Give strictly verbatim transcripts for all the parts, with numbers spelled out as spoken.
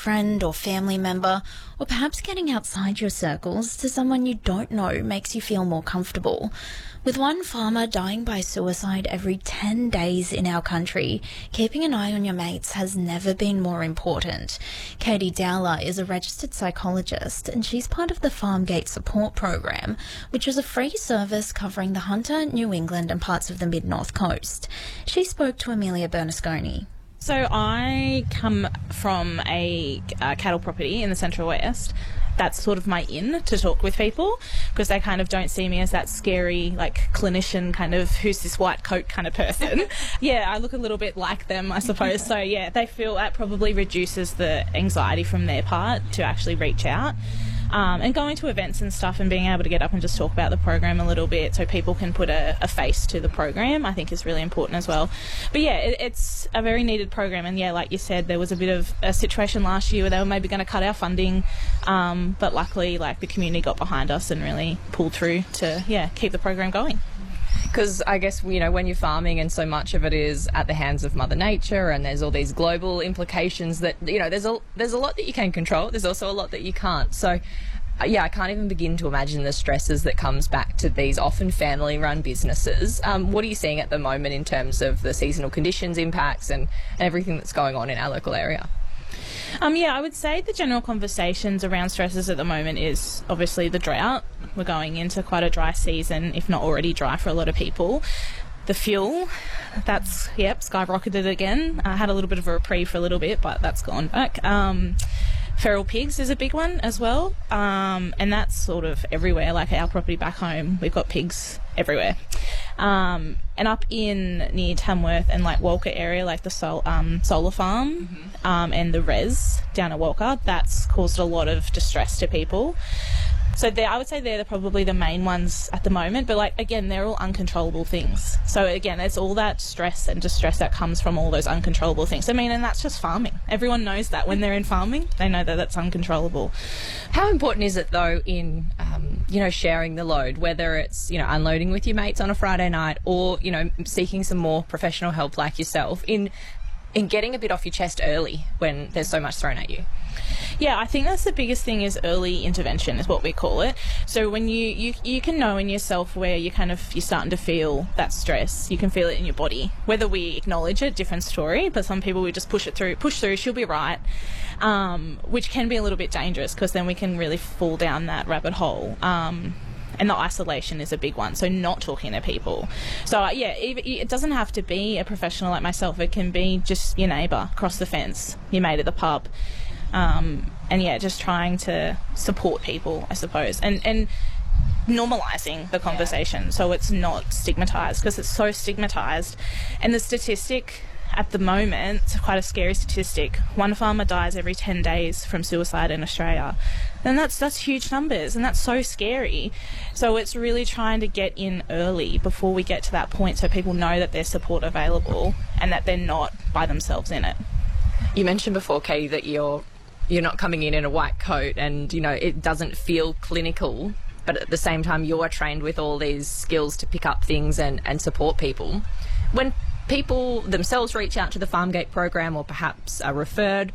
friend or family member, or perhaps getting outside your circles to someone you don't know makes you feel more comfortable. With one farmer dying by suicide every ten days in our country, keeping an eye on your mates has never been more important. Katie Dowler is a registered psychologist, and she's part of the Farmgate Support Program, which is a free service covering the Hunter, New England and parts of the Mid-North Coast. She spoke to Amelia Bernasconi. So I come from a uh, cattle property in the Central West. That's sort of my in to talk with people, because they kind of don't see me as that scary, like, clinician kind of who's this white coat kind of person. Yeah, I look a little bit like them, I suppose. So yeah, they feel that probably reduces the anxiety from their part to actually reach out. Um, and going to events and stuff and being able to get up and just talk about the program a little bit so people can put a, a face to the program, I think is really important as well. But yeah, it, it's a very needed program, and yeah, like you said, there was a bit of a situation last year where they were maybe going to cut our funding, um, but luckily like the community got behind us and really pulled through to yeah keep the program going. Because I guess, you know, when you're farming and so much of it is at the hands of Mother Nature, and there's all these global implications that, you know, there's a, there's a lot that you can control. There's also a lot that you can't. So, uh, yeah, I can't even begin to imagine the stresses that comes back to these often family-run businesses. Um, what are you seeing at the moment in terms of the seasonal conditions impacts and, and everything that's going on in our local area? Um, yeah, I would say the general conversations around stresses at the moment is obviously the drought. We're going into quite a dry season, if not already dry for a lot of people. The fuel, that's, yep, skyrocketed again. I had a little bit of a reprieve for a little bit, but that's gone back. Um, feral pigs is a big one as well, um, and that's sort of everywhere. Like our property back home, we've got pigs everywhere. Um, and up in near Tamworth and like Walker area, like the sol- um, solar farm mm-hmm. um, and the res down at Walker, that's caused a lot of distress to people. So there, I would say they're the, probably the main ones at the moment, but like again, they're all uncontrollable things. So again, it's all that stress and distress that comes from all those uncontrollable things. I mean, and that's just farming. Everyone knows that when they're in farming, they know that that's uncontrollable. How important is it though in, um, you know, sharing the load, whether it's, you know, unloading with your mates on a Friday night or, you know, seeking some more professional help like yourself in, in getting a bit off your chest early when there's so much thrown at you? Yeah, I think that's the biggest thing is early intervention is what we call it. So when you, you, you can know in yourself where you kind of, you're starting to feel that stress, you can feel it in your body. Whether we acknowledge it, different story, but some people we just push it through, push through, she'll be right, um, which can be a little bit dangerous because then we can really fall down that rabbit hole. Um, And the isolation is a big one, so not talking to people. So, uh, yeah, it, it doesn't have to be a professional like myself. It can be just your neighbour across the fence, your mate at the pub. Um, and, yeah, just trying to support people, I suppose, and, and normalising the conversation so it's not stigmatised, because it's so stigmatised. And the statistic at the moment, it's quite a scary statistic. One farmer dies every ten days from suicide in Australia. And that's that's huge numbers, and that's so scary. So it's really trying to get in early before we get to that point so people know that there's support available and that they're not by themselves in it. You mentioned before, Katie, that you're you're not coming in in a white coat and, you know, it doesn't feel clinical, but at the same time you're trained with all these skills to pick up things and, and support people. When people themselves reach out to the Farmgate program or perhaps are referred,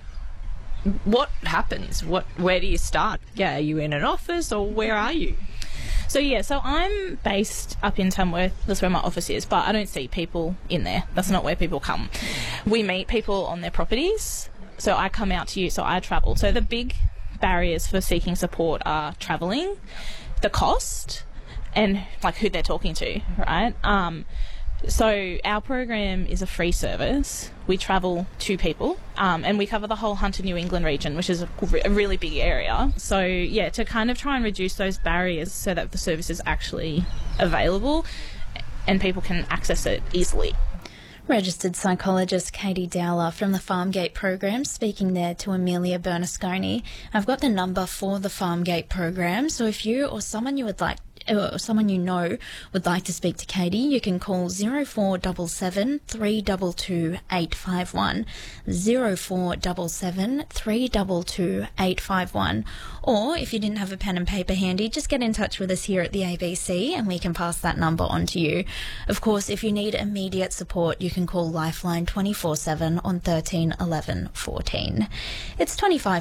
what happens? What, where do you start? Yeah, are you in an office or where are you? So yeah, so I'm based up in Tamworth, that's where my office is, but I don't see people in there. That's not where people come. We meet people on their properties, so I come out to you, so I travel. So the big barriers for seeking support are travelling, the cost, and like who they're talking to, right? Um, So our program is a free service. We travel two people um, and we cover the whole Hunter New England region, which is a, a really big area. So yeah, to kind of try and reduce those barriers so that the service is actually available and people can access it easily. Registered psychologist Katie Dowler from the Farmgate program speaking there to Amelia Bernasconi. I've got the number for the Farmgate program, so if you or someone you would like or someone you know would like to speak to Katie, you can call zero four seven seven, three two two, eight five one, zero four seven seven, three two two, eight five one, or if you didn't have a pen and paper handy, just get in touch with us here at the A B C and we can pass that number on to you. Of course, if you need immediate support, you can call Lifeline twenty-four seven on thirteen eleven fourteen. It's twenty-five